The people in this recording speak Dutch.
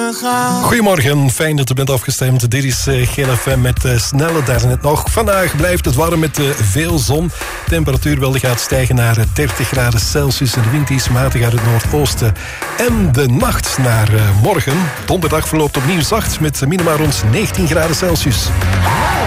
kunnen gaan. Goedemorgen, fijn dat u bent afgestemd. Dit is GLFM met Snelle daarnet nog. Vandaag blijft het warm met veel zon. De temperatuur wel gaat stijgen naar 30 graden Celsius. En de wind is matig uit het noordoosten. En de nacht naar morgen, donderdag, verloopt opnieuw zacht met minima rond 19 graden Celsius.